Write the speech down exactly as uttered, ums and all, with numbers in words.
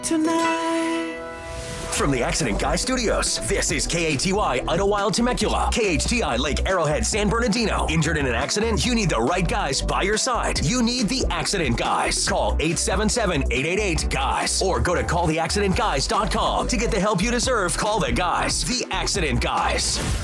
tonight. From the Accident Guy Studios, this is K A T Y Idlewild Temecula, K H T I Lake Arrowhead San Bernardino. Injured in an accident? You need the right guys by your side. You need the Accident Guys. Call eight seven seven, eight eight eight, G U Y S or go to call the accident guys dot com to get the help you deserve. Call the guys. The Accident Guys.